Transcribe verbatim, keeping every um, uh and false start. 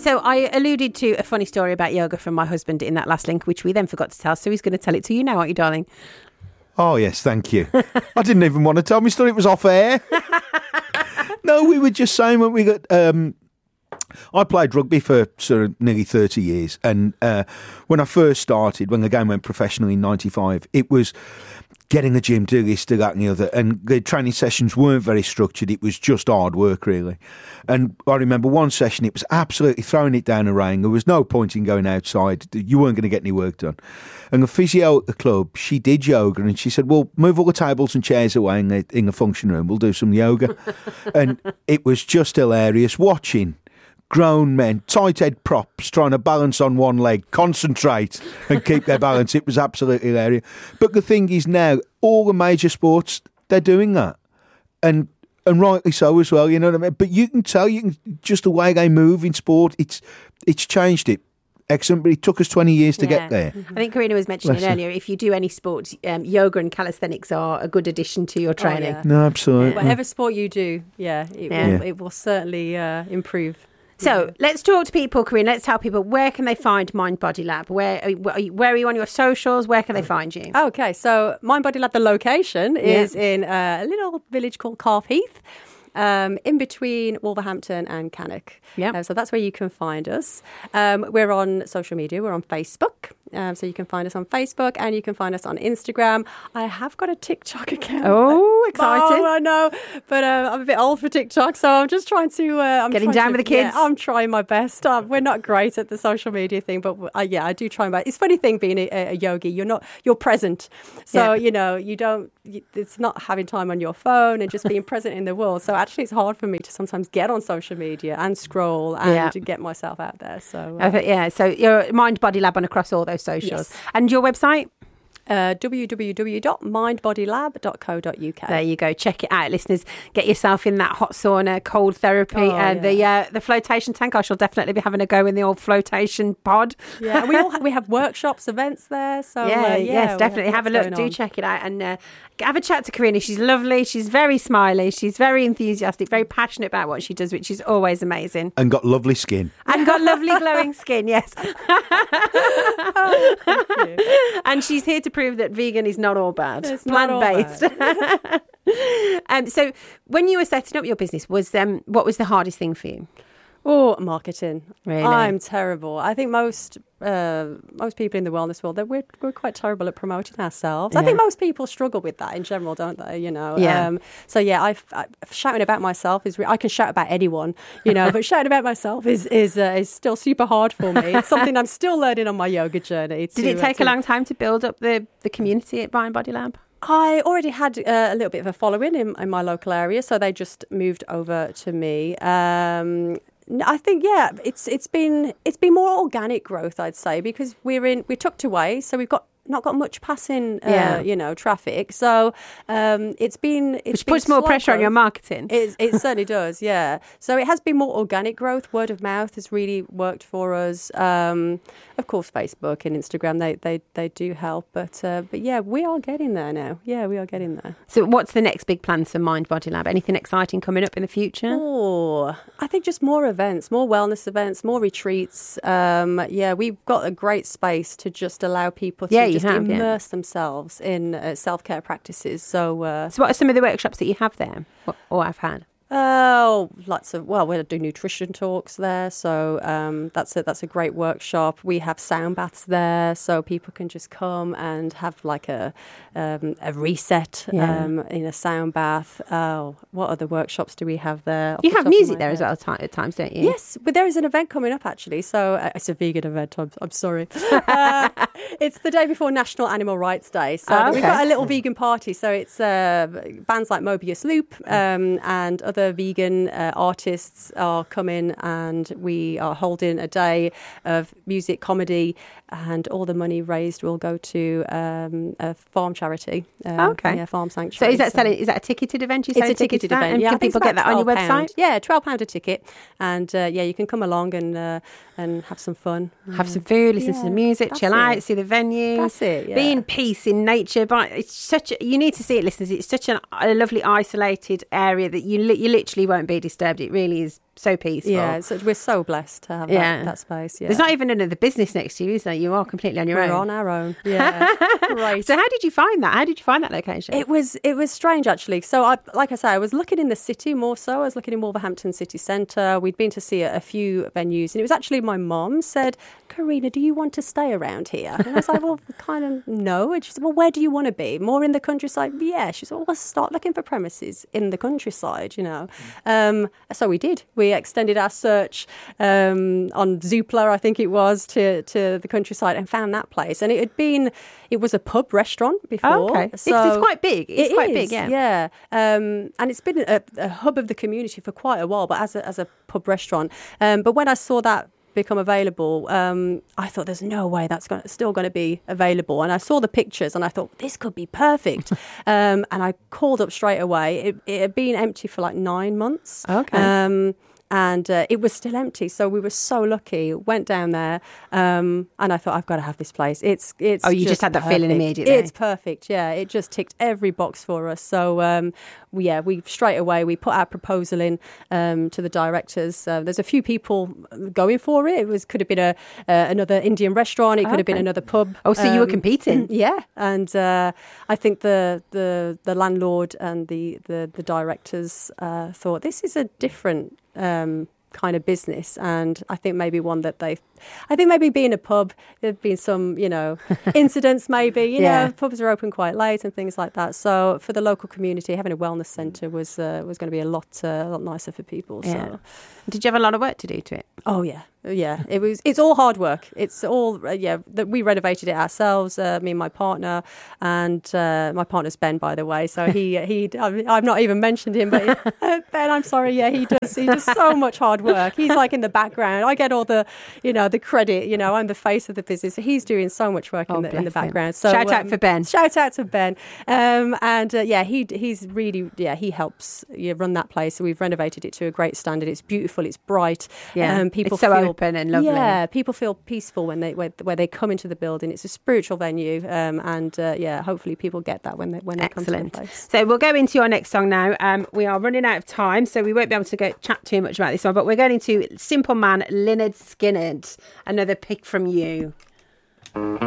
So I alluded to a funny story about yoga from my husband in that last link, which we then forgot to tell. So he's going to tell it to you now, aren't you, darling? Oh, yes, thank you. I didn't even want to tell me story. It was off air. No, we were just saying when we got... Um, I played rugby for sort of nearly thirty years. And uh, when I first started, when the game went professional in ninety-five, it was getting a gym, do this, do that and the other. And the training sessions weren't very structured. It was just hard work, really. And I remember one session, it was absolutely throwing it down the rain. There was no point in going outside. You weren't going to get any work done. And the physio at the club, she did yoga and she said, well, move all the tables and chairs away in the, in the function room. We'll do some yoga. And it was just hilarious watching grown men, tight head props, trying to balance on one leg, concentrate and keep their balance. It was absolutely hilarious. But the thing is now, all the major sports, they're doing that. And and rightly so as well, you know what I mean? But you can tell, you can just the way they move in sport, it's it's changed it. Excellent, but it took us twenty years to yeah. get there. Mm-hmm. I think Karina was mentioning Bless earlier, if you do any sports, um, yoga and calisthenics are a good addition to your training. Oh, yeah. No, absolutely. Whatever sport you do, yeah, it, Yeah. Will, it will certainly uh, improve. So Yeah. let's talk to people, Karina. Let's tell people, where can they find Mind Body Lab? Where are you, where are you, where are you on your socials? Where can they find you? Okay, so Mind Body Lab, the location is in uh, a little village called Calf Heath, um, in between Wolverhampton and Cannock. Yep. Uh, so that's where you can find us. Um, we're on social media. We're on Facebook. Um, so you can find us on Facebook and you can find us on Instagram. I have got a TikTok account. Oh, exciting. Oh, I know. But uh, I'm a bit old for TikTok, so I'm just trying to... Uh, I'm Getting trying down to, with the kids. Yeah, I'm trying my best. Uh, we're not great at the social media thing, but uh, yeah, I do try my best. It's a funny thing being a, a yogi. You're not... You're present. So, Yeah. you know, you don't... You, it's not having time on your phone and just being present in the world. So actually it's hard for me to sometimes get on social media and scroll and Yeah. to get myself out there. So... Uh, Uh, yeah, so you're Mind Body Lab on across all those socials. Yes. And your website? uh, w w w dot mind body lab dot co dot u k. There you go. Check it out, listeners. Get yourself in that hot sauna, cold therapy, Oh, and the uh, the flotation tank. I shall definitely be having a go in the old flotation pod. Yeah, and we all ha- we have workshops, events there. So yeah, uh, yeah, yes, we definitely. Have a lots look. going Do on. check it out and uh, have a chat to Karina. She's lovely. She's very smiley. She's very enthusiastic, very passionate about what she does, which is always amazing. And got lovely skin. And got lovely glowing skin, yes. Oh, thank you. And she's here to prove that vegan is not all bad. It's not all Plant-based. um, so when you were setting up your business, was um, what was the hardest thing for you? Oh, marketing. Really? I'm terrible. I think most uh, most people in the wellness world, that we're, we're quite terrible at promoting ourselves. I Yeah. think most people struggle with that in general, don't they? You know. Yeah. Um, so yeah, I've, I, shouting about myself is. Re- I can shout about anyone, you know, but shouting about myself is is uh, is still super hard for me. It's something I'm still learning on my yoga journey. Did to, it take uh, a to- long time to build up the, the community at Mind Body Lab? I already had uh, a little bit of a following in, in my local area, so they just moved over to me. Um, n- I think, yeah, it's it's been it's been more organic growth, I'd say, because we're in we're tucked away, so we've got not got much passing, uh, Yeah. you know, traffic. So um, it's been it's Which been puts more slow pressure on growth. your marketing. It, it certainly does, yeah. So it has been more organic growth. Word of mouth has really worked for us. Um, of course, Facebook and Instagram, they they, they do help. But uh, but yeah, we are getting there now. Yeah, we are getting there. So what's the next big plan for Mind Body Lab? Anything exciting coming up in the future? Oh, I think just more events, more wellness events, more retreats. Um, yeah, we've got a great space to just allow people to Yeah, you just have, yeah. immerse themselves in uh, self-care practices. So... Uh, So what are some of the workshops that you have there or, or have had? Oh, lots of, well, we do nutrition talks there. So um, that's a, that's a great workshop. We have sound baths there. So people can just come and have like a um, a reset Yeah. um, in a sound bath. Oh, what other workshops do we have there? off You the have top of music my there as head? well at ti- at times, don't you? Yes, but there is an event coming up actually. So uh, it's a vegan event. I'm, I'm sorry. uh, it's the day before National Animal Rights Day. So Oh, we've okay. got a little vegan party. So it's uh, bands like Mobius Loop um, and other vegan uh, artists are coming, and we are holding a day of music, comedy, and all the money raised will go to um, a farm charity. Uh, Okay. Yeah, farm So sanctuary. is that selling? Is that a ticketed event? You It's say a ticketed that? event. And Yeah, I can think people it's get that about on your twelve pounds. website? Yeah, twelve pound a ticket, and uh, yeah, you can come along and uh, and have some fun. Have some food, listen to Yeah, the music, that's chill out, it. see the venue. That's it, Be yeah. in peace in nature. But it's such. A, you need to see it, listeners. It's such an, a lovely isolated area that you li- you literally won't be disturbed. It really is so peaceful. Yeah, so we're so blessed to have Yeah. that, that space. Yeah. There's not even another business next to you, is there? You are completely on your We're own. on our own. Yeah. Right. So how did you find that? How did you find that location? It was it was strange actually. So I, like I say, I was looking in the city more so. I was looking in Wolverhampton city centre. We'd been to see a, a few venues, and it was actually my mum said, "Karina, do you want to stay around here?" And I was like, "Well, kind of no." And she said, "Well, where do you want to be? More in the countryside?" Yeah. She said, "Well, let's start looking for premises in the countryside." You know. Um, so we did. We extended our search um, on Zoopla, I think it was, to to the countryside, and found that place. And it had been, it was a pub restaurant before. Oh, okay. So it's, it's quite big. It's it quite is, big, yeah. Yeah. Um, and it's been a, a hub of the community for quite a while, but as a, as a pub restaurant. Um, but when I saw that become available, um, I thought there's no way that's going still going to be available. And I saw the pictures and I thought this could be perfect. um, and I called up straight away. It, it had been empty for like nine months. Okay. Um, and uh, it was still empty, so we were so lucky. Went down there, um, and I thought, I've got to have this place. It's it's. Oh, you just had that feeling perfect. immediately. It's perfect. Yeah, it just ticked every box for us. So um, we, yeah, we straight away we put our proposal in um, to the directors. Uh, there's a few people going for it. It was could have been a uh, another Indian restaurant. It could have been Okay. another pub. Oh, so you were Um, competing? Yeah, and uh, I think the the the landlord and the the the directors uh, thought this is a different um, kind of business, and I think maybe one that they, I think maybe being a pub, there've been some you know incidents. Maybe you Yeah. know pubs are open quite late and things like that. So for the local community, having a wellness centre was uh, was going to be a lot uh, a lot nicer for people. Yeah. So. Did you have a lot of work to do to it? Oh yeah, yeah. It was. It's all hard work. It's all uh, yeah. That we renovated it ourselves. Uh, me and my partner, and uh, my partner's Ben, by the way. So he he. I've I've not even mentioned him, but uh, Ben, I'm sorry. Yeah, he does. He does so much hard work. He's like in the background. I get all the, you know, the credit. You know, I'm the face of the business. He's doing so much work Oh, in the in the bless him. background. So Shout out um, for Ben. Shout out to Ben. Um, and uh, yeah, he he's really yeah he helps you run that place. We've renovated it to a great standard. It's beautiful. It's bright. Yeah. Um, people It's so feel, open and lovely. Yeah, people feel peaceful when they where, where they come into the building. It's a spiritual venue, um, and uh, yeah, hopefully people get that when they when they Excellent. come to the place. So we'll go into our next song now. Um, we are running out of time, so we won't be able to go chat too much about this one. But we're going into Simple Man, Lynyrd Skynyrd, another pick from you.